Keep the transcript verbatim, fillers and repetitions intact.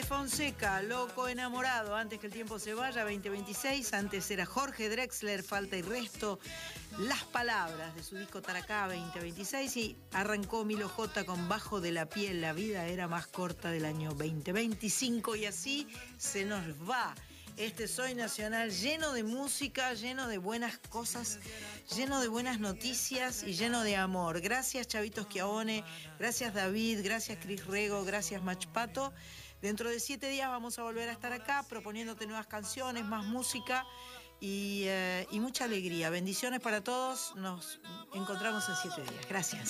Fonseca, Loco Enamorado, Antes que el tiempo se vaya, veinte veintiséis. Antes era Jorge Drexler, Falta y Resto, Las Palabras, de su disco Taracá, veinte veintiséis. Y arrancó Milo J con Bajo de la Piel, La Vida Era Más Corta, del año veinte veinticinco. Y así se nos va este Soy Nacional, lleno de música, lleno de buenas cosas, lleno de buenas noticias y lleno de amor. Gracias, Chavitos Schiavone, gracias, David, gracias, Cris Rego, gracias, Machpato. Dentro de siete días vamos a volver a estar acá proponiéndote nuevas canciones, más música y, eh, y mucha alegría. Bendiciones para todos. Nos encontramos en siete días. Gracias.